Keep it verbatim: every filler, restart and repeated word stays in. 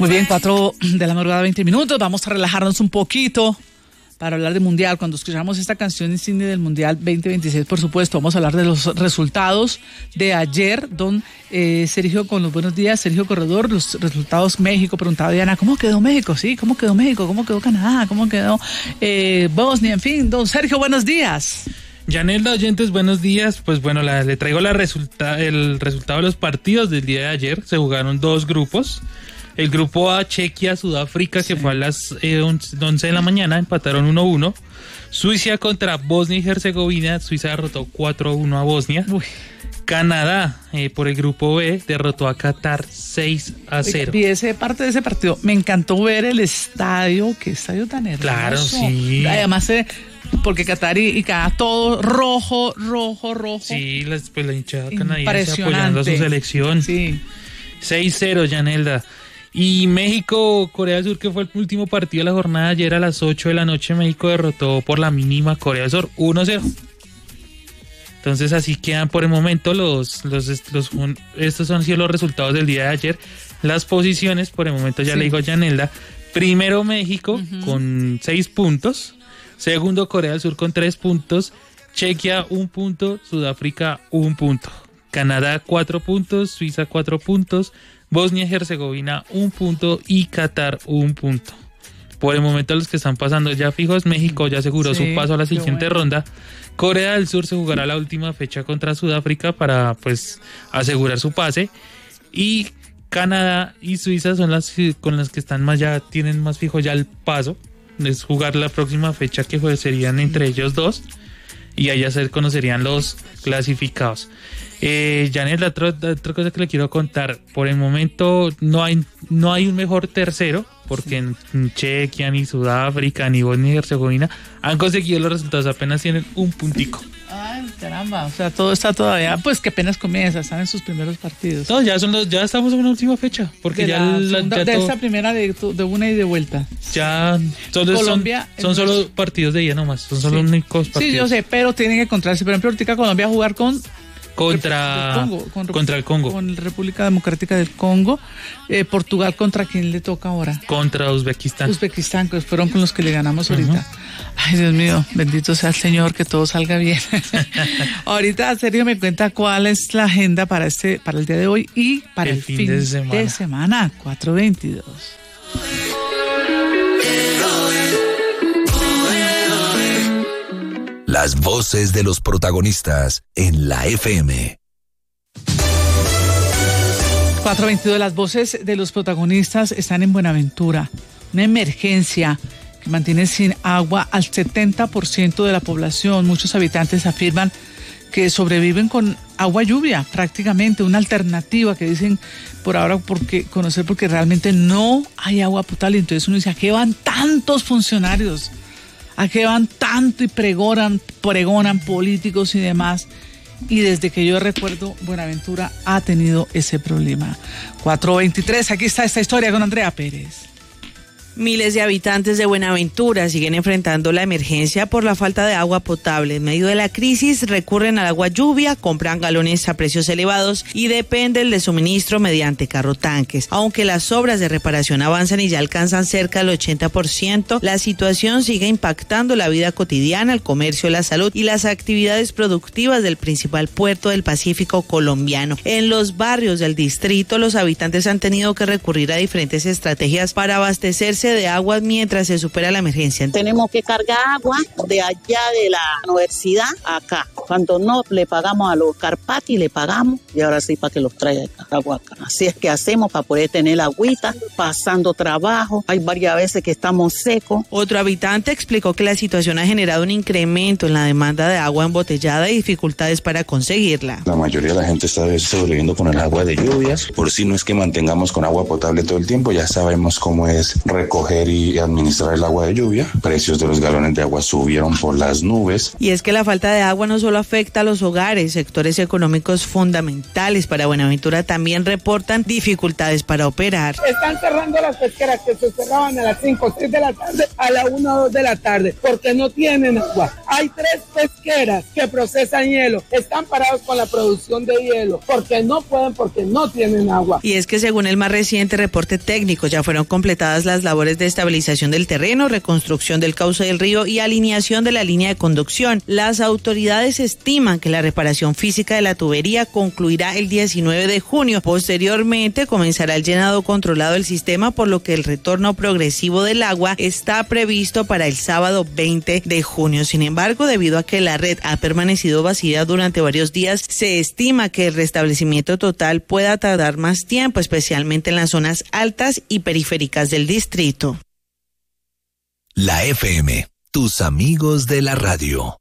Muy bien, cuatro de la madrugada, veinte minutos. Vamos a relajarnos un poquito para hablar de Mundial. Cuando escuchamos esta canción insignia del Mundial veinte veintiséis, por supuesto, vamos a hablar de los resultados de ayer. Don eh, Sergio, con los buenos días. Sergio Corredor, los resultados. México, preguntaba Diana, ¿cómo quedó México? Sí, ¿cómo quedó México? ¿Cómo quedó Canadá? ¿Cómo quedó eh, Bosnia? En fin, don Sergio, buenos días. Yanelda, oyentes, buenos días. Pues bueno, la, le traigo la resulta, el resultado de los partidos del día de ayer. Se jugaron dos grupos. El grupo A, Chequia, Sudáfrica, sí, que fue a las eh, once de la mañana, empataron uno a uno. Suiza contra Bosnia y Herzegovina, Suiza derrotó cuatro a uno a Bosnia. Uy. Canadá, eh, por el grupo B, derrotó a Qatar seis a cero. Y ese parte de ese partido, me encantó ver el estadio, qué estadio tan hermoso. Claro, sí. Además, eh, porque Qatar y, y Canadá todo rojo, rojo, rojo. Sí, la, pues la hinchada canadiense apoyando a su selección. Sí. seis cero, Yanelda. Y México, Corea del Sur, que fue el último partido de la jornada ayer a las ocho de la noche, México derrotó por la mínima Corea del Sur uno a cero. Entonces así quedan por el momento los, los, los estos han sido los resultados del día de ayer. Las posiciones, por el momento ya sí. Le digo a Yanelda. Primero México, uh-huh, con seis puntos. Segundo Corea del Sur con tres puntos. Chequia un punto. Sudáfrica un punto. Canadá cuatro puntos. Suiza cuatro puntos. Bosnia y Herzegovina un punto y Qatar un punto. Por el momento los que están pasando ya fijos, México ya aseguró sí, su paso a la siguiente bueno. ronda. Corea del Sur se jugará la última fecha contra Sudáfrica para pues asegurar su pase. Y Canadá y Suiza son las con las que están más ya tienen más fijo ya el paso. Es jugar la próxima fecha que pues, serían entre ellos dos. Y allá se conocerían los clasificados. Eh, Janet, la otra, la otra cosa que le quiero contar, por el momento no hay no hay un mejor tercero, porque en Chequia, ni Sudáfrica, ni Bosnia y Herzegovina han conseguido los resultados, apenas tienen un puntico. Ay, caramba, o sea, todo está todavía, pues que apenas comienza, están en sus primeros partidos. No, ya son los, ya estamos en una última fecha, porque de ya, la, la, segunda, ya de todo, esta primera de, de una y de vuelta. Ya solo Colombia, son, son solo partidos de día nomás, son solo sí. únicos partidos. Sí, yo sé, pero tienen que encontrarse, por ejemplo, ahorita Colombia a jugar con Contra, Congo, con, contra el Congo. Con la República Democrática del Congo. Eh, Portugal, ¿contra quién le toca ahora? Contra Uzbekistán. Uzbekistán, que fueron con los que le ganamos ahorita. Uh-huh. Ay, Dios mío, bendito sea el Señor, que todo salga bien. Ahorita, Sergio, me cuenta cuál es la agenda para este, para el día de hoy y para el, el fin, fin de semana. De semana, cuatro veintidós. Las voces de los protagonistas en la F M. cuatro veintidós, las voces de los protagonistas están en Buenaventura. Una emergencia que mantiene sin agua al setenta por ciento de la población. Muchos habitantes afirman que sobreviven con agua lluvia, prácticamente una alternativa que dicen por ahora porque conocer porque realmente no hay agua potable. Entonces uno dice, ¿a qué van tantos funcionarios? ¿A qué van tanto y pregonan, pregonan políticos y demás? Y desde que yo recuerdo, Buenaventura ha tenido ese problema. cuatro veintitrés, aquí está esta historia con Andrea Pérez. Miles de habitantes de Buenaventura siguen enfrentando la emergencia por la falta de agua potable. En medio de la crisis recurren al agua lluvia, compran galones a precios elevados y dependen del suministro mediante carrotanques. Aunque las obras de reparación avanzan y ya alcanzan cerca del ochenta por ciento, la situación sigue impactando la vida cotidiana, el comercio, la salud y las actividades productivas del principal puerto del Pacífico colombiano. En los barrios del distrito, los habitantes han tenido que recurrir a diferentes estrategias para abastecerse de agua mientras se supera la emergencia. Tenemos que cargar agua de allá de la universidad acá. Cuando no le pagamos a los Carpati, le pagamos y ahora sí para que los traiga agua acá. Así es que hacemos para poder tener la agüita, pasando trabajo. Hay varias veces que estamos secos. Otro habitante explicó que la situación ha generado un incremento en la demanda de agua embotellada y dificultades para conseguirla. La mayoría de la gente está sobreviviendo con el agua de lluvias. Por si no es que mantengamos con agua potable todo el tiempo, ya sabemos cómo es recoger y administrar el agua de lluvia. Precios de los galones de agua subieron por las nubes. Y es que la falta de agua no solo afecta a los hogares, sectores económicos fundamentales para Buenaventura también reportan dificultades para operar. Están cerrando las pesqueras que se cerraban a las cinco o seis de la tarde, a la una o dos de la tarde, porque no tienen agua. Hay tres pesqueras que procesan hielo, están parados con la producción de hielo, porque no pueden, porque no tienen agua. Y es que según el más reciente reporte técnico, ya fueron completadas las labores de estabilización del terreno, reconstrucción del cauce del río y alineación de la línea de conducción. Las autoridades estiman que la reparación física de la tubería concluirá el diecinueve de junio. Posteriormente comenzará el llenado controlado del sistema, por lo que el retorno progresivo del agua está previsto para el sábado veinte de junio. Sin embargo, debido a que la red ha permanecido vacía durante varios días, se estima que el restablecimiento total pueda tardar más tiempo, especialmente en las zonas altas y periféricas del distrito. La F M, tus amigos de la radio.